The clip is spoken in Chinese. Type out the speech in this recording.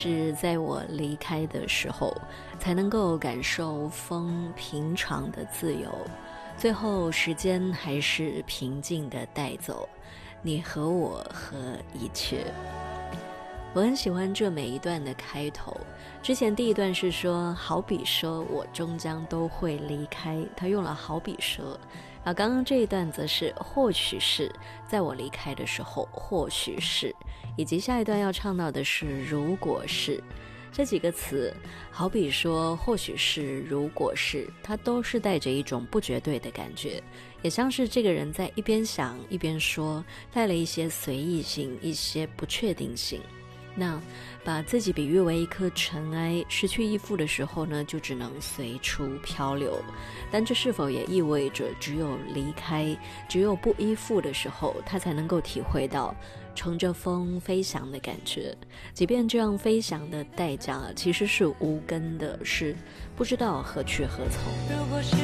是在我离开的时候，才能够感受风平常的自由，最后时间还是平静地带走你和我和一切。我很喜欢这每一段的开头，之前第一段是说好比说我终将都会离开，他用了好比说，刚刚这一段则是或许是在我离开的时候，或许是，以及下一段要唱到的是如果是。这几个词好比说或许是如果是，它都是带着一种不绝对的感觉，也像是这个人在一边想一边说，带了一些随意性，一些不确定性。那把自己比喻为一颗尘埃，失去依附的时候呢，就只能随处漂流。但这是否也意味着只有离开，只有不依附的时候，他才能够体会到乘着风飞翔的感觉？即便这样飞翔的代价其实是无根的，是不知道何去何从。